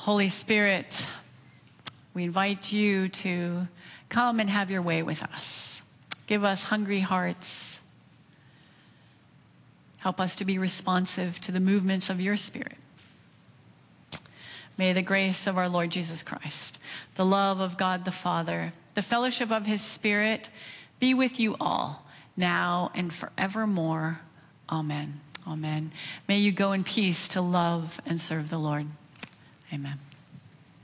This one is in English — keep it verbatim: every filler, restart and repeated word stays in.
Holy Spirit, we invite you to come and have your way with us. Give us hungry hearts. Help us to be responsive to the movements of your Spirit. May the grace of our Lord Jesus Christ, the love of God the Father, the fellowship of his Spirit be with you all, now and forevermore. Amen. Amen. May you go in peace to love and serve the Lord. Amen.